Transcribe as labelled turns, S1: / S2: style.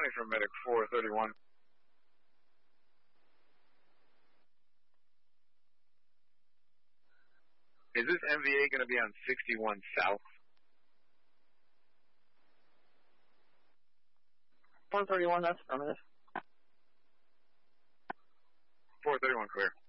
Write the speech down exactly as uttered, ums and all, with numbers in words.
S1: twenty from medic four thirty-one. Is this M V A going to be on sixty-one South?
S2: four thirty-one, that's affirmative.
S1: four thirty-one clear.